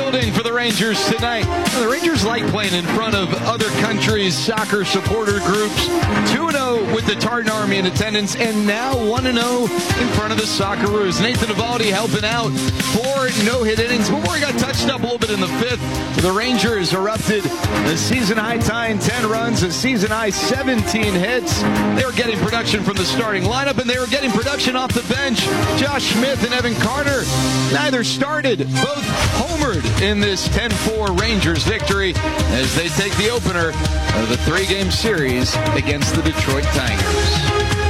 building for the Rangers tonight. The Rangers like playing in front of other countries' soccer supporter groups. 2-0 with the Tartan Army in attendance, and now 1-0 in front of the Socceroos. Nathan Eovaldi helping out. 4 no-hit innings before he got touched up a little bit in the 5th. The Rangers erupted the season-high tying 10 runs, a season-high 17 hits. They were getting production from the starting lineup, and they were getting production off the bench. Josh Smith and Evan Carter neither started, both homered in this 10-4 Rangers victory as they take the opener of the 3-game series against the Detroit Tigers.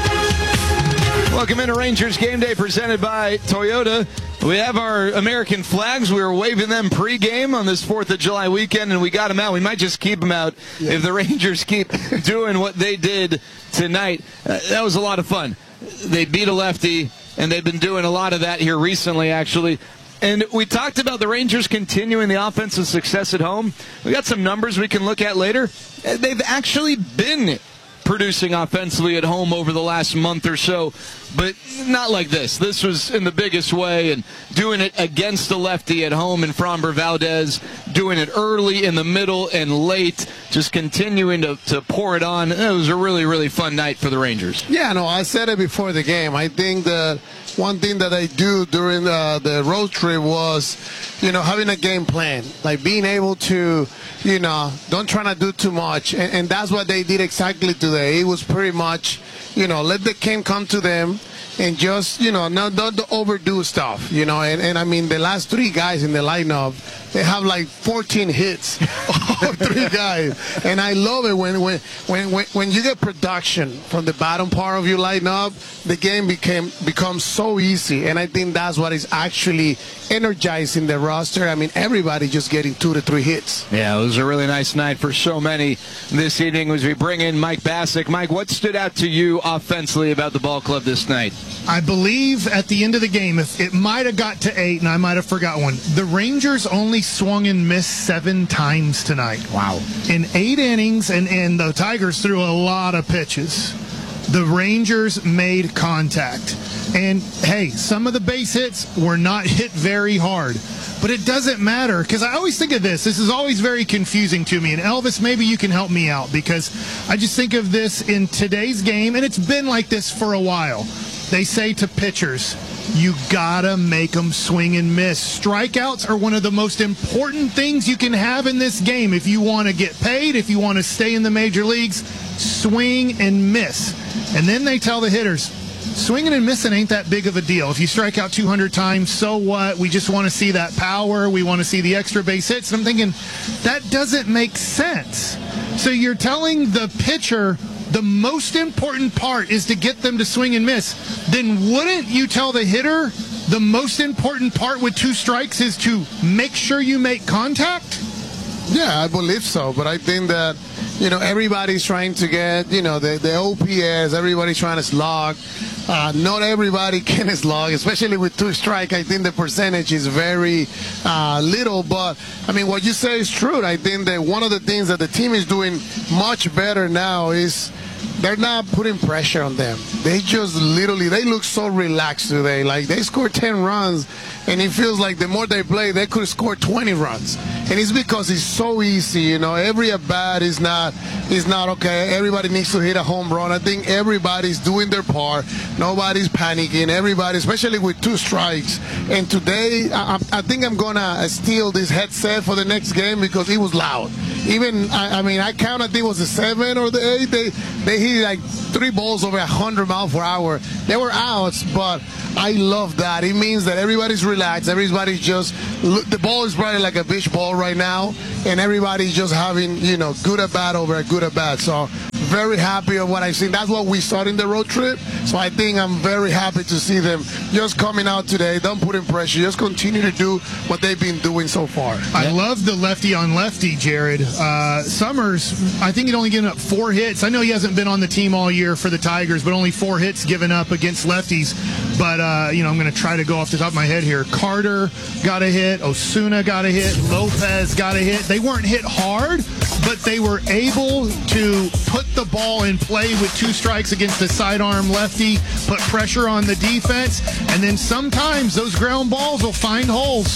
Welcome into Rangers Game Day presented by Toyota. We have our American flags. We were waving them pre-game on this 4th of July weekend, and we got them out. We might just keep them out if the Rangers keep doing what they did tonight. That was a lot of fun. They beat a lefty, and they've been doing a lot of that here recently, actually. And we talked about the Rangers continuing the offensive success at home. We got some numbers we can look at later. They've actually been producing offensively at home over the last month or so, but not like this. This was in the biggest way, and doing it against the lefty at home in Framber Valdez, doing it early, in the middle, and late, just continuing to pour it on. It was a really, really fun night for the Rangers. Yeah, no, I said it before the game. I think that one thing that I do during the road trip was, having a game plan, like being able to, don't try to do too much. And that's what they did exactly today. It was pretty much, let the game come to them and just, don't overdo stuff, and I mean, the last 3 guys in the lineup, they have like 14 hits, 3 guys. And I love it when you get production from the bottom part of your lineup, the game becomes so easy. And I think that's what is actually energizing the roster. I mean, everybody just getting 2 to 3 hits. Yeah, it was a really nice night for so many this evening as we bring in Mike Bassick. Mike, what stood out to you offensively about the ball club this night? I believe at the end of the game, if it might have got to 8, and I might have forgot one, the Rangers only swung and missed 7 times tonight. Wow. In 8 innings, and the Tigers threw a lot of pitches. The Rangers made contact. And, hey, some of the base hits were not hit very hard. But it doesn't matter, because I always think of this. This is always very confusing to me. And, Elvis, maybe you can help me out, because I just think of this in today's game, and it's been like this for a while. They say to pitchers, you gotta make them swing and miss. Strikeouts are one of the most important things you can have in this game. If you want to get paid, if you want to stay in the major leagues, swing and miss. And then they tell the hitters, swinging and missing ain't that big of a deal. If you strike out 200 times, so what? We just want to see that power. We want to see the extra base hits. And I'm thinking, that doesn't make sense. So you're telling the pitcher the most important part is to get them to swing and miss. Then wouldn't you tell the hitter the most important part with 2 strikes is to make sure you make contact? Yeah, I believe so. But I think that, everybody's trying to get, the OPS, everybody's trying to slog. Not everybody can slog, especially with 2 strikes. I think the percentage is very little. But, I mean, what you say is true. I think that one of the things that the team is doing much better now is they're not putting pressure on them. They just they look so relaxed today. Like, they scored 10 runs, and it feels like the more they play, they could score 20 runs. And it's because it's so easy, Every at-bat is not okay. Everybody needs to hit a home run. I think everybody's doing their part. Nobody's panicking. Everybody, especially with 2 strikes. And today, I think I'm going to steal this headset for the next game because it was loud. Even, I counted, I think it was the 7 or the 8. They hit like 3 balls over 100 miles per hour. They were outs, but I love that. It means that everybody's relaxed. Everybody's just, the ball is probably like a beach ball right now, and everybody's just having, good at bat over a good at bat. So very happy of what I've seen. That's what we saw in the road trip. So I think I'm very happy to see them just coming out today. Don't put in pressure. Just continue to do what they've been doing so far. I love the lefty on lefty, Jared. Summers, I think he'd only given up 4 hits. I know he hasn't been on the team all year for the Tigers, but only 4 hits given up against lefties. But, I'm going to try to go off the top of my head here. Carter got a hit. Osuna got a hit. Lopez got a hit. They weren't hit hard, but they were able to put the ball in play with 2 strikes against a sidearm lefty, put pressure on the defense, and then sometimes those ground balls will find holes.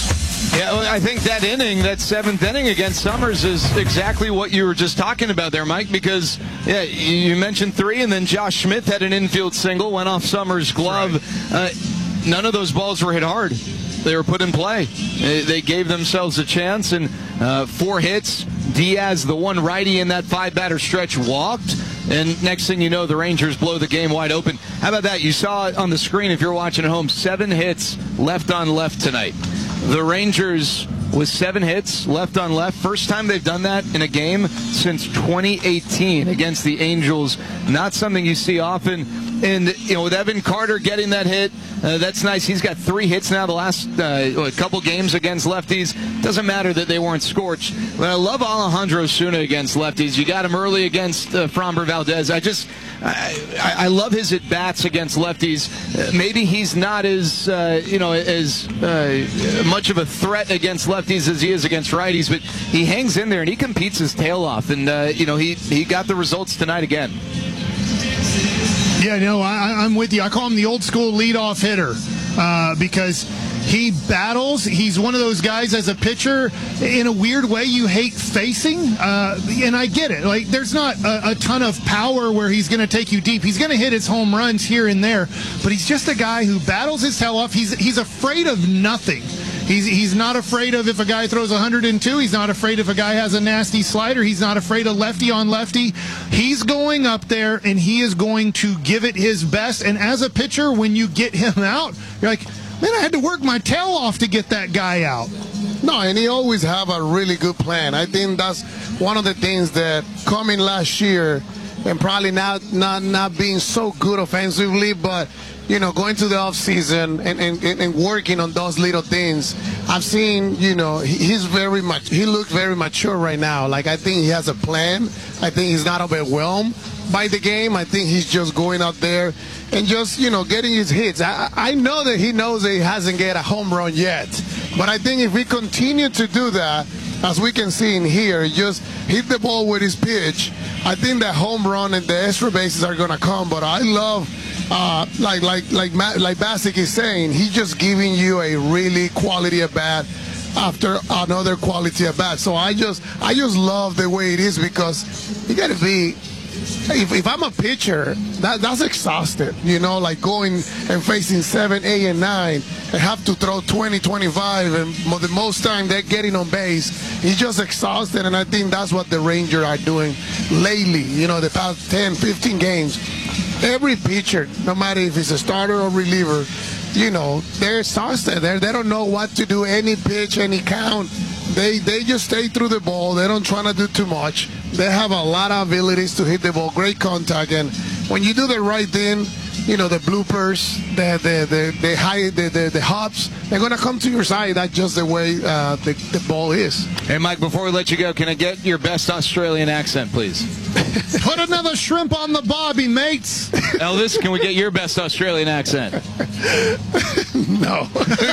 Yeah, well, I think that inning, that seventh inning against Summers, is exactly what you were just talking about there, Mike, because yeah, you mentioned 3, and then Josh Smith had an infield single, went off Summers' glove. Right. None of those balls were hit hard. They were put in play. They gave themselves a chance, and 4 hits. Diaz, the one righty in that 5-batter stretch, walked. And next thing you know, the Rangers blow the game wide open. How about that? You saw it on the screen if you're watching at home. 7 hits left on left tonight. The Rangers with 7 hits left on left. First time they've done that in a game since 2018 against the Angels. Not something you see often. And, with Evan Carter getting that hit, that's nice. He's got 3 hits now the last couple games against lefties. Doesn't matter that they weren't scorched. But I love Alejandro Osuna against lefties. You got him early against Framber Valdez. I love his at-bats against lefties. Maybe he's not as much of a threat against lefties as he is against righties, but he hangs in there and he competes his tail off. And, he got the results tonight again. Yeah, no, I'm with you. I call him the old school leadoff hitter because he battles. He's one of those guys as a pitcher, in a weird way, you hate facing. And I get it. Like, there's not a ton of power where he's going to take you deep. He's going to hit his home runs here and there, but he's just a guy who battles his tail off. He's afraid of nothing. He's not afraid of if a guy throws 102. He's not afraid if a guy has a nasty slider. He's not afraid of lefty on lefty. He's going up there, and he is going to give it his best. And as a pitcher, when you get him out, you're like, man, I had to work my tail off to get that guy out. No, and he always have a really good plan. I think that's one of the things that coming last year and probably not being so good offensively, but going to the offseason and working on those little things. I've seen, he looks very mature right now. Like, I think he has a plan. I think he's not overwhelmed by the game. I think he's just going out there and just, getting his hits. I know that he knows that he hasn't get a home run yet. But I think if we continue to do that, as we can see in here, just hit the ball with his pitch, I think that home run and the extra bases are going to come. But I love, like Bassick is saying, he's just giving you a really quality at bat after another quality at bat. So I just love the way it is, because you got to be. If I'm a pitcher, that's exhausted, like going and facing 7, 8, and 9 and have to throw 20, 25, and the most time they're getting on base. He's just exhausted, and I think that's what the Rangers are doing lately, the past 10, 15 games. Every pitcher, no matter if it's a starter or reliever, they're exhausted. They don't know what to do, any pitch, any count. They just stay through the ball. They don't try to do too much. They have a lot of abilities to hit the ball, great contact, and when you do the right thing, the bloopers, the hops, they're going to come to your side. That's just the way the ball is. Hey, Mike, before we let you go, can I get your best Australian accent, please? Put another shrimp on the bobby, mates. Elvis, can we get your best Australian accent? No.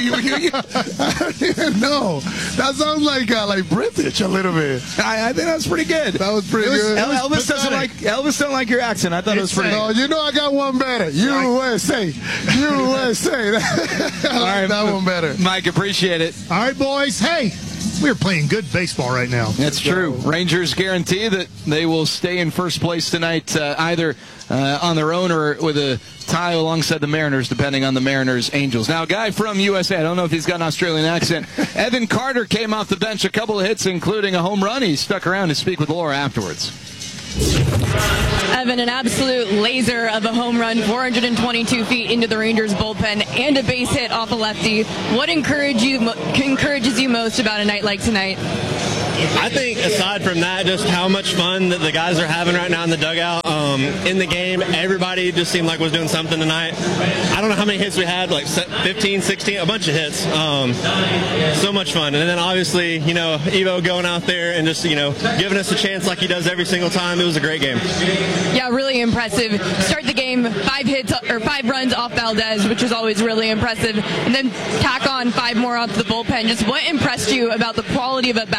No. That sounds like British a little bit. I think that was pretty good. That was pretty good. Elvis don't like your accent. I thought it was pretty good. No, I got one better. USA. USA. I like that one better. Mike, appreciate it. All right, boys. Hey, we're playing good baseball right now. That's true. Rangers guarantee that they will stay in first place tonight, either on their own or with a tie alongside the Mariners, depending on the Mariners-Angels. Now, a guy from USA, I don't know if he's got an Australian accent. Evan Carter came off the bench, a couple of hits, including a home run. He stuck around to speak with Laura afterwards. Evan, an absolute laser of a home run, 422 feet into the Rangers bullpen, and a base hit off a lefty. What encourages you most about a night like tonight? I think aside from that, just how much fun that the guys are having right now in the dugout. In the game, everybody just seemed like was doing something tonight. I don't know how many hits we had, like 15, 16, a bunch of hits. So much fun. And then obviously, Evo going out there and just, giving us a chance like he does every single time. It was a great game. Yeah, really impressive. Start the game, 5 runs off Valdez, which is always really impressive. And then tack on 5 more off the bullpen. Just what impressed you about the quality of at-bats tonight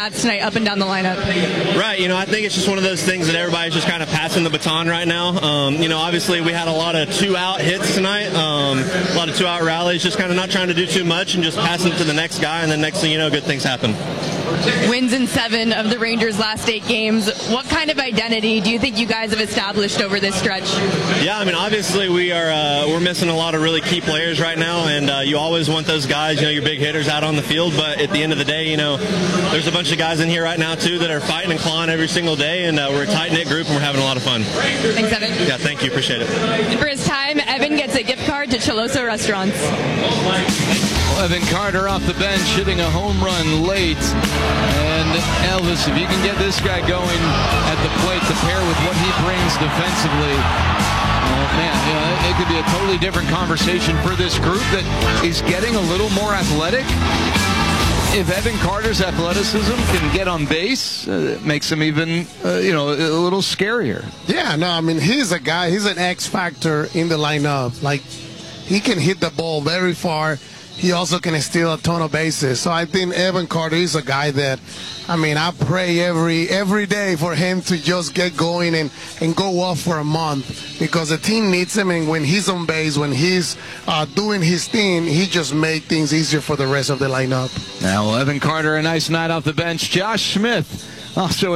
up and down the lineup? Right. I think it's just one of those things that everybody's just kind of passing the baton right now. Obviously we had a lot of 2-out hits tonight, a lot of 2-out rallies, just kind of not trying to do too much and just passing it to the next guy, and then next thing you know, good things happen. Wins in 7 of the Rangers' last 8 games. What kind of identity do you think you guys have established over this stretch? Yeah, obviously we're missing a lot of really key players right now, and you always want those guys, your big hitters out on the field. But at the end of the day, there's a bunch of guys in here right now too that are fighting and clawing every single day, and we're a tight-knit group and we're having a lot of fun. Thanks, Evan. Yeah, thank you. Appreciate it. And for his time, Evan gets a gift card to Chaloso Restaurants. Evan Carter off the bench hitting a home run late. And Elvis, if you can get this guy going at the plate to pair with what he brings defensively, man, it could be a totally different conversation for this group that is getting a little more athletic. If Evan Carter's athleticism can get on base, it makes him even, a little scarier. Yeah, no, he's a guy, he's an X factor in the lineup. Like, he can hit the ball very far. He also can steal a ton of bases. So I think Evan Carter is a guy that, I pray every day for him to just get going and go off for a month, because the team needs him. And when he's on base, when he's doing his thing, he just makes things easier for the rest of the lineup. Now, Evan Carter, a nice night off the bench. Josh Smith also